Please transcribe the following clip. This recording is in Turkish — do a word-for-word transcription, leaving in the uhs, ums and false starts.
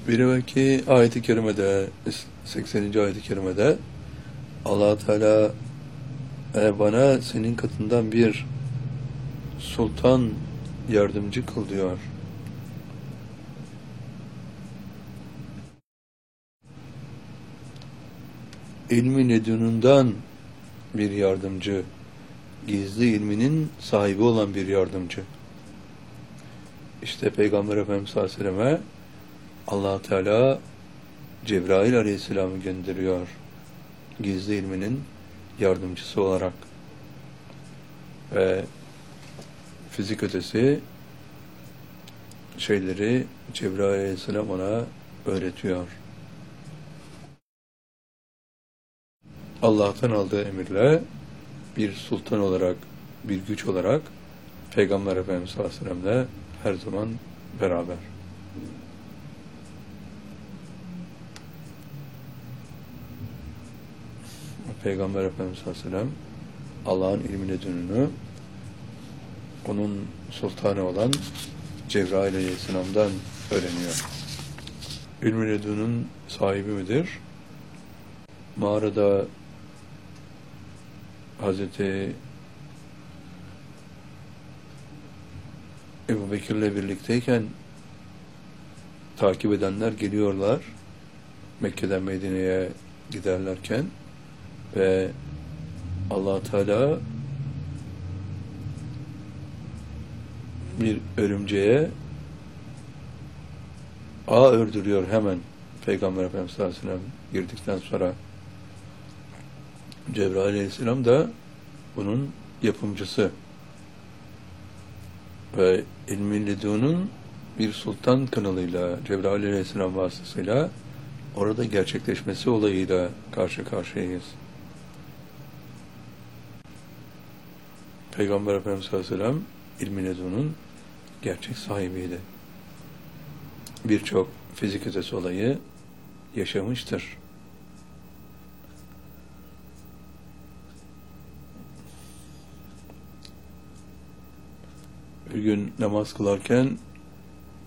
Bir evvelki ayet-i kerimede, sekseninci ayet-i kerimede Allah Teala e, bana senin katından bir sultan yardımcı kıl diyor. İlmi ledününden bir yardımcı, gizli ilminin sahibi olan bir yardımcı. İşte Peygamber Efendimiz sallallahu aleyhi ve selleme Allah Teala Cebrail aleyhisselamı gönderiyor. Gizli ilminin yardımcısı olarak. Ve fizik ötesi şeyleri Cebrail aleyhisselam ona öğretiyor. Allah'tan aldığı emirle bir sultan olarak, bir güç olarak Peygamber Efendimiz sallallahu aleyhi ve sellem'le her zaman beraber. Peygamber Efendimiz sallallahu aleyhi ve sellem Allah'ın ilmi ledününü onun sultanı olan Cebrail aleyhisselam'dan öğreniyor. İlmi ledünün sahibi midir? Mağarada Hazreti Ebu Bekir'le birlikteyken takip edenler geliyorlar. Mekke'den Medine'ye giderlerken ve Allah Teala bir örümceğe ağ ördürüyor hemen Peygamber Efendimiz sallallahu aleyhi ve sellem girdikten sonra. Cebrail aleyhisselam da bunun yapımcısı ve ilmi ledunun bir sultan kanalıyla Cebrail aleyhisselam vasıtasıyla orada gerçekleşmesi olayıyla karşı karşıyayız. Peygamber Efendimiz sallallahu aleyhi ve sellem ilmi ledunun gerçek sahibiydi. Birçok fizik ötesi olayı yaşamıştır. Bir gün namaz kılarken